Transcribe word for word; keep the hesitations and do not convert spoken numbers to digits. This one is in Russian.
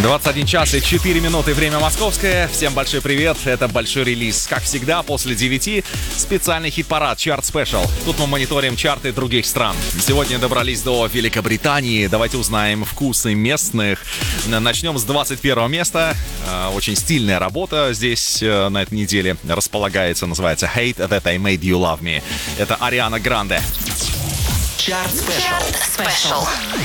двадцать один час и четыре минуты, время московское. Всем большой привет, это большой релиз. Как всегда, после девяти специальный хит-парад Chart Special. Тут мы мониторим чарты других стран. Сегодня добрались до Великобритании. Давайте узнаем вкусы местных. Начнем с двадцать первого места. Очень стильная работа здесь на этой неделе располагается. Называется Hate That I Made You Love Me. Это Ариана Гранде. Chart Special.